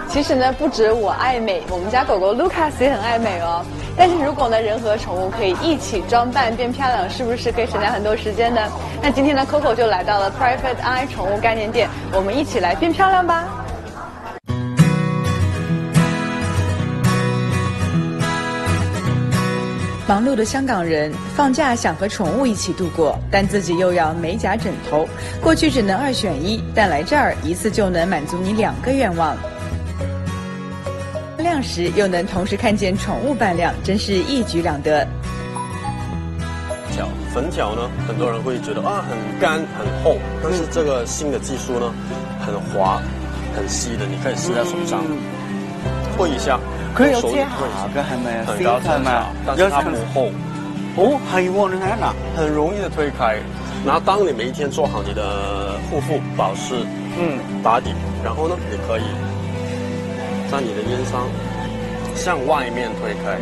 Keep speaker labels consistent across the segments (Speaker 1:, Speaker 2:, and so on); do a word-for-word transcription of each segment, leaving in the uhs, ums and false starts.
Speaker 1: 其实呢，不止我爱美，我们家狗狗 Lucas 也很爱美哦。但是如果呢，人和宠物可以一起装扮变漂亮，是不是可以省下很多时间呢？那今天呢 ，Coco 就来到了 Private Eye 宠物概念店，我们一起来变漂亮吧。忙碌的香港人放假想和宠物一起度过，但自己又要美甲枕头。过去只能二选一，但来这儿一次就能满足你两个愿望。亮时又能同时看见宠物扮亮，真是一举两得。
Speaker 2: 角粉角呢，很多人会觉得啊很干很厚，但是这个新的技术呢，很滑很细的，你可以吸在手上，推一下。
Speaker 3: 佢有遮瑕嘅係咪啊？
Speaker 2: 很高遮瑕，但是它不厚。
Speaker 3: 哦，係喎，你睇下嗱，
Speaker 2: 很容易的推开。然后当你每一天做好你的护肤、保湿、嗯打底，然后呢，你可以在你的烟上向外面推开。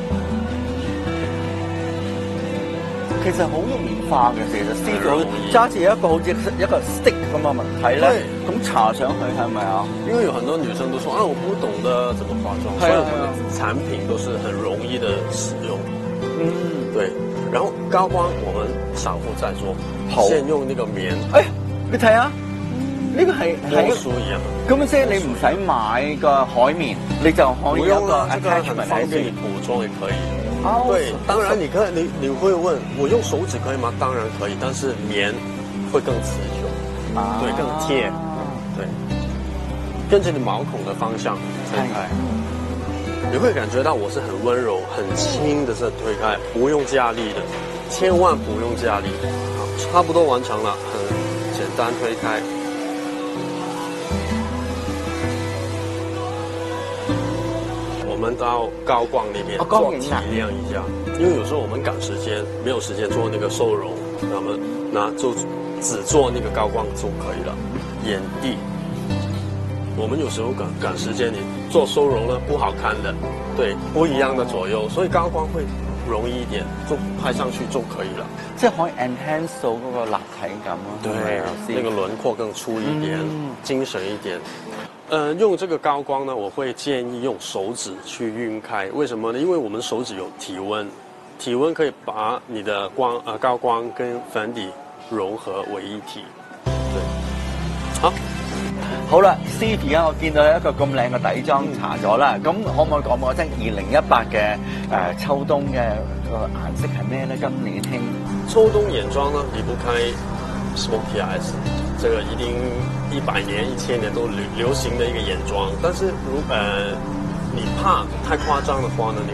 Speaker 3: 其實好容易化嘅，其實師傅揸住一個好似一個 stick 咁嘅物體咧，咁搽上去係咪啊？
Speaker 2: 因為有很多女生都說啊，我不懂得怎麼化妝，所以他們的產品都是很容易的使用。嗯，對。然後高光我們少婦在做，先用那個棉。
Speaker 3: 誒，你睇下，呢個係
Speaker 2: 魔術一樣。
Speaker 3: 咁即係你唔使買個海綿，你就可以有個 attachment
Speaker 2: 方便你補妝也可以。对，当然你可以，你你会问我用手指可以吗？当然可以，但是棉会更持久，啊、对，更贴，对，跟着你毛孔的方向推开，你会感觉到我是很温柔、很轻的在推开，不用加力的，千万不用加力。好，差不多完成了，很简单推开。我们到高光那边做提亮一下，因为有时候我们赶时间，没有时间做那个收容，那么那就只做那个高光就可以了。眼地，我们有时候赶赶时间，你做收容呢不好看的，对，不一样的左右，所以高光会容易一点，就拍上去就可以了。
Speaker 3: 即係可以 enhance 到嗰個立體感咯。
Speaker 2: 对，那个轮廓更粗一点，嗯、精神一点。呃，用这个高光呢，我会建议用手指去晕开。为什么呢？因为我们手指有体温，体温可以把你的光呃高光跟粉底融合为一體。對，好，
Speaker 3: 好啦 ，Steve 而家我見到一個咁靚嘅底妝搽咗啦，咁可唔可以講俾我聽二零一八嘅誒秋冬嘅個顏色係咩咧？今年興
Speaker 2: 秋冬眼妝呢，離不開 Smoky Eyes。这个一定一百年、一千年都流流行的一个眼妆，但是如呃你怕太夸张的话呢，你